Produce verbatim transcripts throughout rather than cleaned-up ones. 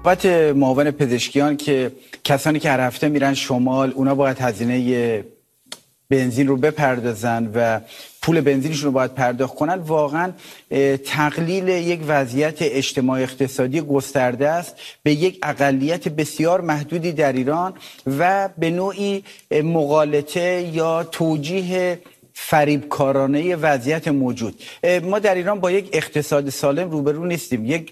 بابت معاون پزشکیان که کسانی که هر هفته میرن شمال اونا باید هزینه بنزین رو بپردازن و پول بنزینشون رو باید پرداخت کنن، واقعا تقلیل یک وضعیت اجتماعی اقتصادی گسترده است به یک اقلیت بسیار محدودی در ایران و به نوعی مغالطه یا توجیه فریبکارانه وضعیت موجود. ما در ایران با یک اقتصاد سالم روبرو نیستیم، یک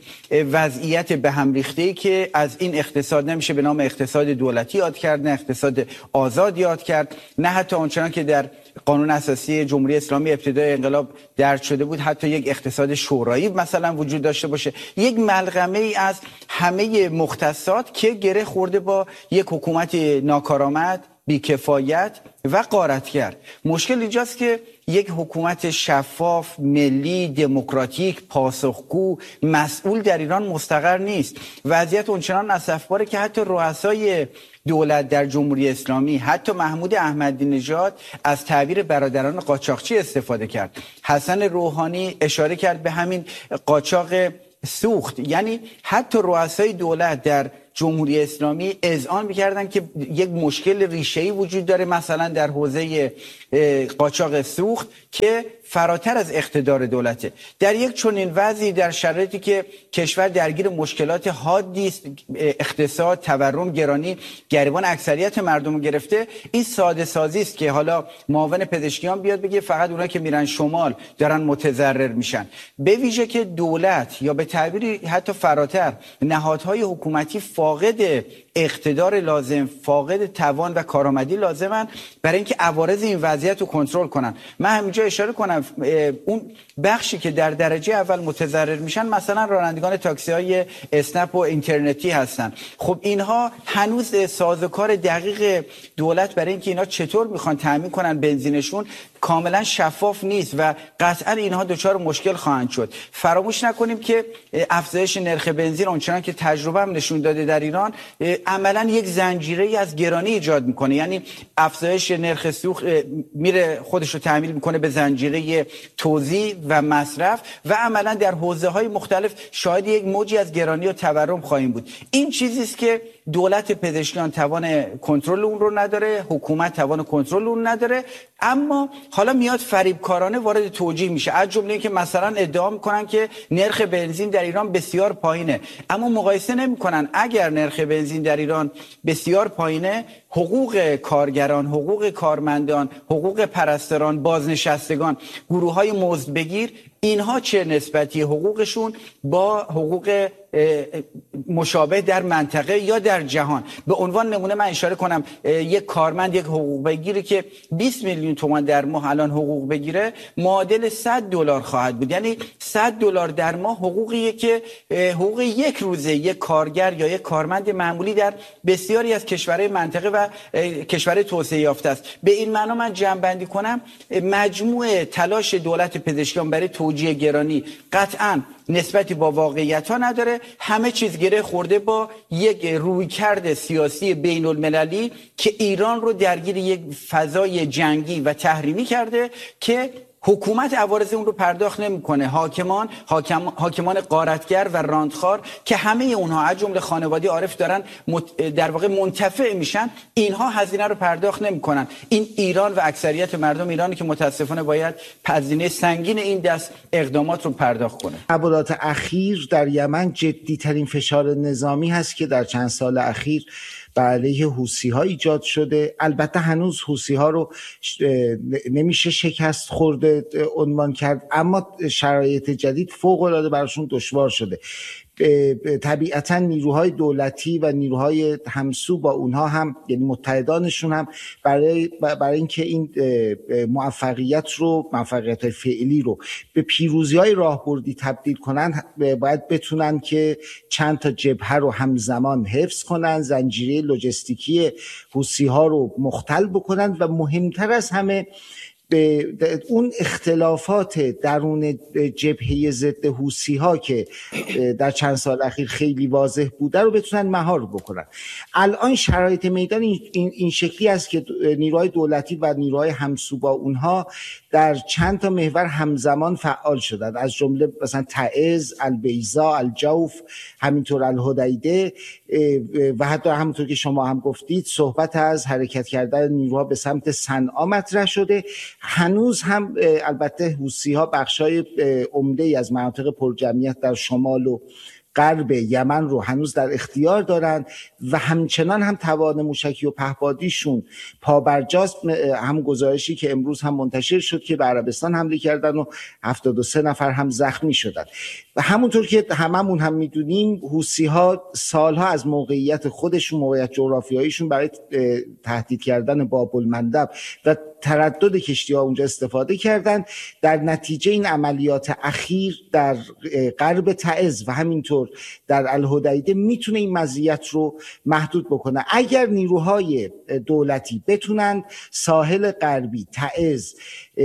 وضعیت به هم ریخته‌ای که از این اقتصاد نمیشه به نام اقتصاد دولتی یاد کرد، نه اقتصاد آزاد یاد کرد، نه حتی آنچنان که در قانون اساسی جمهوری اسلامی ابتدای انقلاب درج شده بود حتی یک اقتصاد شورایی مثلا وجود داشته باشه. یک ملغمه ای از همه مختصات که گره خورده با یک حکومت ناکارآمد، بیکفایت و غارتگر. مشکل اینجاست که یک حکومت شفاف، ملی، دموکراتیک، پاسخگو، مسئول در ایران مستقر نیست. وضعیت اونچنان اسفباره که حتی رؤسای دولت در جمهوری اسلامی، حتی محمود احمدی نژاد از تعبیر برادران قاچاقچی استفاده کرد. حسن روحانی اشاره کرد به همین قاچاق سوخت. یعنی حتی رؤسای دولت در جمهوری اسلامی اذعان می‌کردن که یک مشکل ریشه‌ای وجود داره مثلا در حوزه قاچاق سوخت که فراتر از اقتدار دولته. در یک چنین وضعی، در شرایطی که کشور درگیر مشکلات حادی است، اقتصاد، تورم، گرانی گریبان اکثریت مردم گرفته، این ساده سازی است که حالا معاون پزشکیان بیاد بگه فقط اونایی که میرن شمال دارن متضرر میشن. به ویژه که دولت یا به تعبیری حتی فراتر نهادهای حکومتی فاقد اقتدار لازم، فاقد توان و کارآمدی لازمن برای اینکه عوارض این وضعیت رو کنترل کنن. من همینجا اشاره کنم اون بخشی که در درجه اول متضرر میشن مثلا رانندگان تاکسی های اسنپ و اینترنتی هستن. خب اینها هنوز سازوکار دقیق دولت برای اینکه اینا چطور میخوان تامین کنن بنزینشون کاملا شفاف نیست و قطعا اینها دچار مشکل خواهند شد. فراموش نکنیم که افزایش نرخ بنزین اونچنان که تجربه هم نشون داده در ایران عملا یک زنجیره از گرانی ایجاد میکنه. یعنی افزایش نرخ سوخت میره خودش رو تعمیل میکنه به زنجیره توزیع و مصرف و عملا در حوزه‌های مختلف شاهد یک موجی از گرانی و تورم خواهیم بود. این چیزی است که دولت پزشکیان توان کنترل اون رو نداره، حکومت توان کنترل اون نداره، اما حالا میاد فریبکارانه وارد توجیه میشه. از جمله اینکه مثلا ادعا میکنن که نرخ بنزین در ایران بسیار پایینه، اما مقایسه نمیکنن اگر نرخ بنزین در ایران بسیار پایینه، حقوق کارگران، حقوق کارمندان، حقوق پرستاران، بازنشستگان، گروه‌های مزدبگیر، اینها چه نسبتی حقوقشون با حقوق مشابه در منطقه یا در جهان. به عنوان نمونه من اشاره کنم یک کارمند، یک حقوق بگیری که بیست میلیون تومان در ماه الان حقوق بگیره معادل صد دلار خواهد بود. یعنی صد دلار در ماه حقوقیه که حقوق یک روزه یک کارگر یا یک کارمند معمولی در بسیاری از کشورهای منطقه و کشورهای توسعه یافته است. به این معنا من جمع‌بندی کنم مجموع تلاش دولت پزشکیان برای توجیه گرانی قطعاً نسبتی با واقعیت ها نداره. همه چیز گره خورده با یک رویکرد سیاسی بین المللی که ایران رو درگیر یک فضای جنگی و تحریمی کرده که حکومت عوارض اون رو پرداخت نمیکنه. حاکمان حاکم، حاکمان غارتگر و راندخوار که همه اونها از جمله خانواده عارف دارن در واقع منتفع میشن، اینها هزینه رو پرداخت نمیکنن. این ایران و اکثریت مردم ایرانی که متاسفانه باید هزینه سنگین این دست اقدامات رو پرداخت کنه. تبعات اخیر در یمن جدی ترین فشار نظامی هست که در چند سال اخیر بر علیه حوثی‌ها ایجاد شده. البته هنوز حوثی‌ها رو نمیشه شکست خورده عنوان کرد، اما شرایط جدید فوق‌العاده براشون دشوار شده. طبیعتا نیروهای دولتی و نیروهای همسو با اونها هم، یعنی متحدانشون هم برای برای اینکه این موفقیت رو موفقیت فعلی رو به پیروزی‌های راهبردی تبدیل کنن، باید بتونن که چند تا جبهه رو همزمان حفظ کنن، زنجیره لوجستیکی حوثی‌ها رو مختل بکنن و مهمتر از همه به اون اختلافات درون جبهه ضد حوثی‌ها که در چند سال اخیر خیلی واضح بوده رو بتونن مهار بکنن. الان شرایط میدان این, این شکلی است که نیروهای دولتی و نیروهای همسو با اونها در چند تا محور همزمان فعال شدند، از جمله مثلا تعز، البیضا، الجوف، همینطور الحدیده و حتی همونطور که شما هم گفتید صحبت از حرکت کردن نیروها به سمت صنعا مطرح شده. هنوز هم البته حوثی‌ها بخشای عمده‌ای از مناطق پرجمعیت در شمال و غرب یمن رو هنوز در اختیار دارن و همچنان هم توان موشکی و پهپادیشون پابرجاست. هم گزارشی که امروز هم منتشر شد که به عربستان حمله کردن و هفتاد و سه نفر هم زخمی شدن. و همونطور که هممون هم میدونیم حوثی‌ها سالها از موقعیت خودشون، موقعیت جغرافیاییشون برای تهدید کردن باب المندب و تردد کشتی‌ها اونجا استفاده کردن. در نتیجه این عملیات اخیر در غرب تعز و همینطور در الحدیده میتونه این مزیت رو محدود بکنه. اگر نیروهای دولتی بتونن ساحل غربی، تعز،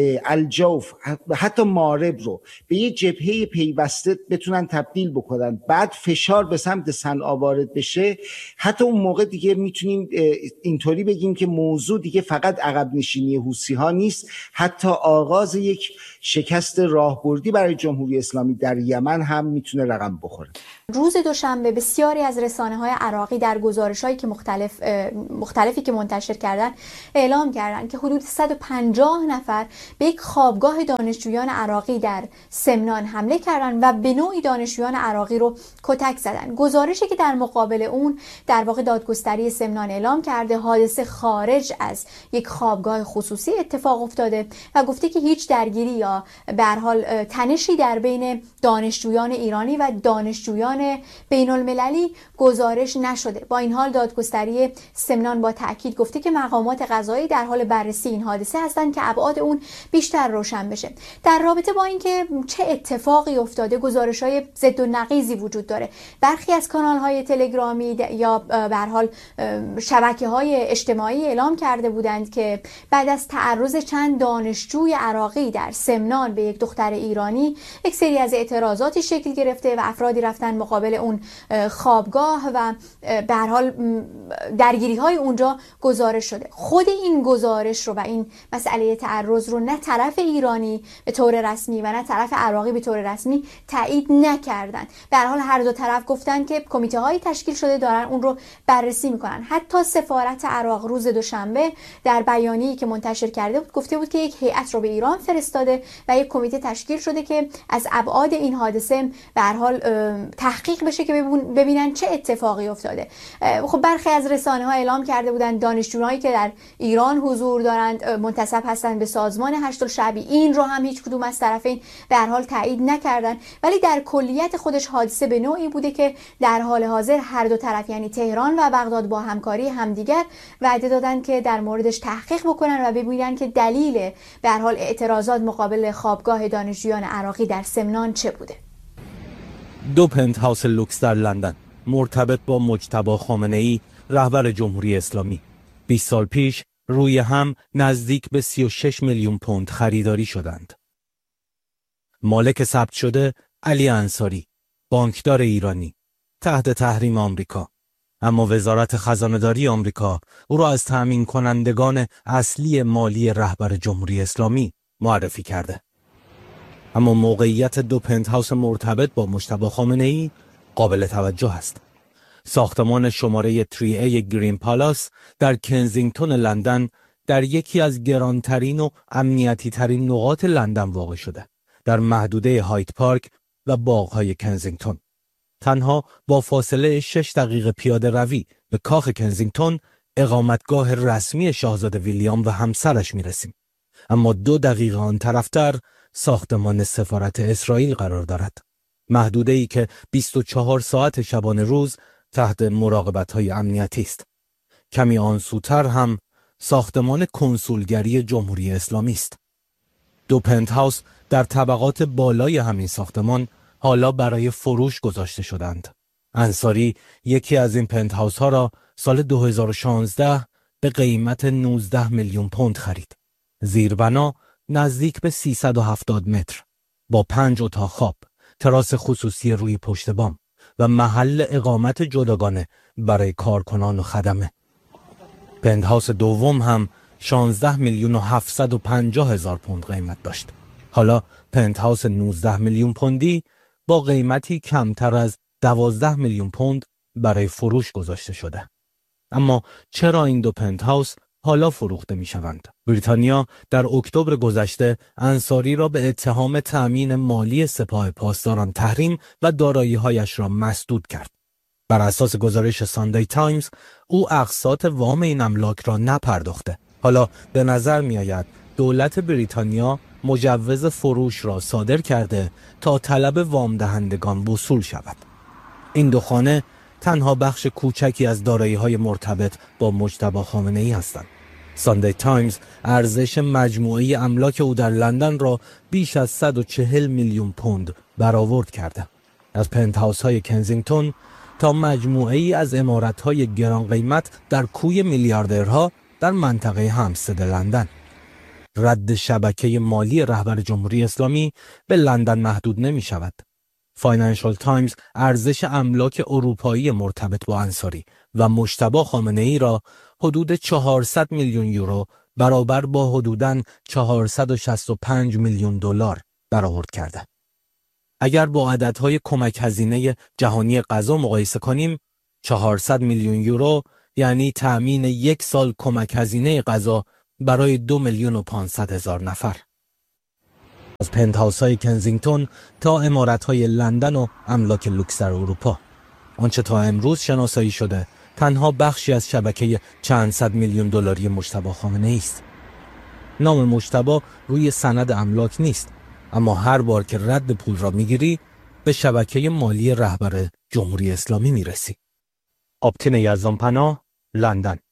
الجوف، حتی مارب رو به یه جبهه پیوسته بتونن تبدیل بکنن، بعد فشار به سمت صنعا وارد بشه، حتی اون موقع دیگه میتونیم اینطوری بگیم که موضوع دیگه فقط عقب نشینی حوثی‌ها نیست، حتی آغاز یک شکست راهبردی برای جمهوری اسلامی در یمن هم میتونه رقم بخوره. روز دوشنبه بسیاری از رسانه‌های عراقی در گزارش‌هایی که مختلف مختلفی که منتشر کردن اعلام کردن که حدود صد و پنجاه نفر به یک خوابگاه دانشجویان عراقی در سمنان حمله کردن و به نوعی دانشجویان عراقی رو کتک زدن. گزارشی که در مقابل اون در واقع دادگستری سمنان اعلام کرده حادثه خارج از یک خوابگاه خصوصی اتفاق افتاده و گفته که هیچ درگیری یا به هر حال تنشی در بین دانشجویان ایرانی و دانشجویان بین المللی گزارش نشده. با این حال دادگستری سمنان با تأکید گفته که مقامات قضایی در حال بررسی این حادثه هستند که ابعاد اون بیشتر روشن بشه. در رابطه با اینکه چه اتفاقی افتاده گزارش‌های ضد و نقیضی وجود داره. برخی از کانال‌های تلگرامی یا به هر حال شبکه‌های اجتماعی اعلام کرده بودند که بعد از تعرض چند دانشجوی عراقی در سمنان به یک دختر ایرانی یک سری از اعتراضاتی شکل گرفته و افرادی رفتن مقابل اون خوابگاه و به هر حال درگیری‌های اونجا گزارش شده. خود این گزارش رو و این مسئله تعرض رو نه طرف ایرانی به طور رسمی و نه طرف عراقی به طور رسمی تایید نکردن. به هر حال هر دو طرف گفتن که کمیته‌هایی تشکیل شده دارن اون رو بررسی میکنن. حتی سفارت عراق روز دوشنبه در بیانیه‌ای که منتشر کرده بود گفته بود که یک هیئت رو به ایران فرستاده و یک کمیته تشکیل شده که از ابعاد این حادثه به هر حال تحقیق بشه که ببینن چه اتفاقی افتاده. خب برخی از رسانه‌ها اعلام کرده بودن دانشجوهایی که در ایران حضور دارند منتسب هستند به سازمان هشت‌الشعبی. این رو هم هیچ کدوم از طرفین به هر حال تایید نکردن، ولی در کلیت خودش حادثه به نوعی بوده که در حال حاضر هر دو طرف یعنی تهران و بغداد با همکاری همدیگر وعده دادن که در موردش تحقیق بکنن و ببینن که دلیل به هر حال اعتراضات مقابل خوابگاه دانشجویان عراقی در سمنان چه بوده. دو پنت هاوس لوکس در لندن مرتبط با مجتبی خامنه‌ای رهبر جمهوری اسلامی بیست سال پیش روی هم نزدیک به سی و شش میلیون پوند خریداری شدند. مالک ثبت شده علی انصاری، بانکدار ایرانی تحت تحریم آمریکا، اما وزارت خزانه‌داری آمریکا او را از تأمین کنندگان اصلی مالی رهبر جمهوری اسلامی معرفی کرده. اما موقعیت دو پنت هاوس مرتبط با مجتبی خامنه‌ای قابل توجه است. ساختمان شماره تری ای گرین پالاس در کنزینگتون لندن در یکی از گرانترین و امنیتی ترین نقاط لندن واقع شده، در محدوده هایت پارک و باغ‌های کنزینگتون. تنها با فاصله شش دقیقه پیاده روی به کاخ کنزینگتون اقامتگاه رسمی شاهزاده ویلیام و همسرش میرسیم. اما دو دقیقه آن طرفتر ساختمان سفارت اسرائیل قرار دارد. محدوده‌ای که بیست و چهار ساعت شبانه روز تحت مراقبت‌های امنیتی است. کمی آن سوتر هم ساختمان کنسولگری جمهوری اسلامی است. دو پنت هاوس در طبقات بالای همین ساختمان حالا برای فروش گذاشته شدند. انصاری یکی از این پنت هاوس ها را سال دو هزار و شانزده به قیمت نوزده میلیون پوند خرید. زیربنا نزدیک به سیصد و هفتاد متر با پنج اتاق خواب، تراس خصوصی روی پشت بام و محل اقامت جداگانه برای کارکنان و خدمه. پنتهاوس دوم هم شانزده میلیون و هفتصد و پنجاه هزار پوند قیمت داشت. حالا پنتهاوس نوزده میلیون پوندی با قیمتی کمتر از دوازده میلیون پوند برای فروش گذاشته شده. اما چرا این دو پنتهاوس حالا فروخته می شوند؟ بریتانیا در اکتبر گذشته انصاری را به اتهام تأمین مالی سپاه پاسداران تحریم و دارایی‌هایش را مسدود کرد. بر اساس گزارش ساندی تایمز، او اقساط وام این املاک را نپرداخته. حالا به نظر می آید دولت بریتانیا مجوز فروش را صادر کرده تا طلب وام دهندگان وصول شود. این دو خانه تنها بخش کوچکی از دارایی‌های مرتبط با مجتبی خامنه‌ای هستند. ساندی تایمز ارزش مجموعی املاک او در لندن را بیش از صد و چهل میلیون پوند برآورد کرده. از پنتهاوس‌های کنزینگتون تا مجموعه‌ای از عمارت‌های گران قیمت در کوی میلیاردرها در منطقه همستد لندن. رد شبکه مالی رهبر جمهوری اسلامی به لندن محدود نمی شود. فاینانشال تایمز ارزش املاک اروپایی مرتبط با انصاری و مجتبی خامنه‌ای را حدود چهارصد میلیون یورو برابر با حدوداً چهارصد و شصت و پنج میلیون دلار برآورد کرده. اگر با عددهای کمک هزینه جهانی غذا مقایسه کنیم، چهارصد میلیون یورو یعنی تأمین یک سال کمک هزینه غذا برای دو میلیون و پانصد هزار نفر. از پنتهاوس‌های کنزینگتون تا عمارت‌های لندن و املاک لوکس در اروپا، آنچه تا امروز شناسایی شده تنها بخشی از شبکه چند صد میلیون دلاری مجتبی خامنه‌ای است. نام مجتبی روی سند املاک نیست، اما هر بار که رد پول را میگیری به شبکه مالی رهبر جمهوری اسلامی میرسی. آبتین یزدانپناه، لندن.